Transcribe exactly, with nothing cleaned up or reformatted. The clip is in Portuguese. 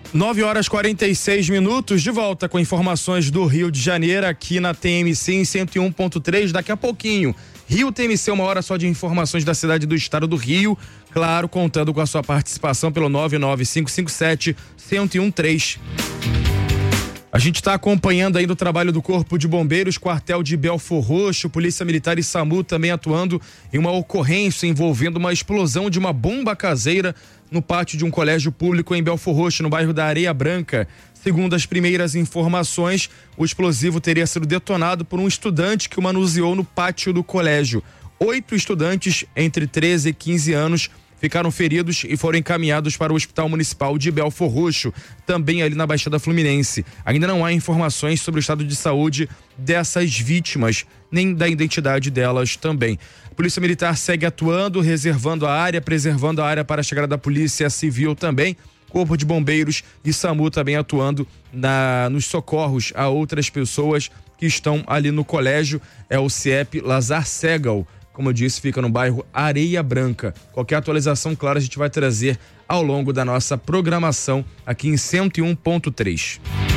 nove horas e quarenta e seis minutos, de volta com informações do Rio de Janeiro, aqui na T M C em cento e um ponto três. Daqui a pouquinho, Rio T M C, uma hora só de informações da cidade do estado do Rio. Claro, contando com a sua participação pelo nove nove cinco cinco sete, um zero um três. A gente está acompanhando ainda o trabalho do Corpo de Bombeiros, quartel de Belfor Roxo, Polícia Militar e SAMU também atuando em uma ocorrência envolvendo uma explosão de uma bomba caseira no pátio de um colégio público em Belfor Roxo, no bairro da Areia Branca. Segundo as primeiras informações, o explosivo teria sido detonado por um estudante que o manuseou no pátio do colégio. Oito estudantes entre treze e quinze anos ficaram feridos e foram encaminhados para o Hospital Municipal de Belfor Roxo, também ali na Baixada Fluminense. Ainda não há informações sobre o estado de saúde dessas vítimas, nem da identidade delas também. A Polícia Militar segue atuando, reservando a área, preservando a área para a chegada da Polícia Civil também. Corpo de Bombeiros e SAMU também atuando na, nos socorros a outras pessoas que estão ali no colégio. É o C I E P Lazar Segal. Como eu disse, fica no bairro Areia Branca. Qualquer atualização, claro, a gente vai trazer ao longo da nossa programação aqui em cento e um ponto três.